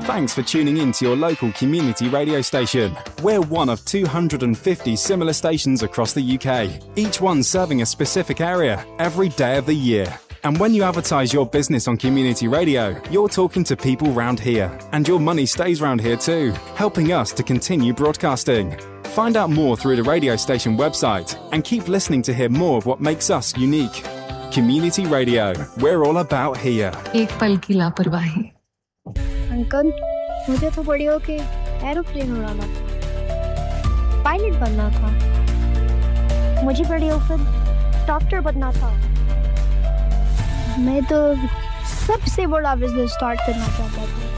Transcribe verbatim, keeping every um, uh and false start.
Thanks for tuning in to your local community radio station. We're one of two hundred fifty similar stations across the U K, each one serving a specific area every day of the year. And when you advertise your business on community radio, you're talking to people round here. And your money stays round here too, helping us to continue broadcasting. Find out more through the radio station website and keep listening to hear more of what makes us unique. Community Radio, we're all about here. एक पल की लापरवाही। Uncle, मुझे तो बड़ी होके aeroplane उड़ाना था, पायलट बनना था। मुझे बड़ी होकर डॉक्टर बनना था। मैं तो सबसे बड़ा बिजनेस स्टार्ट करना चाहता था।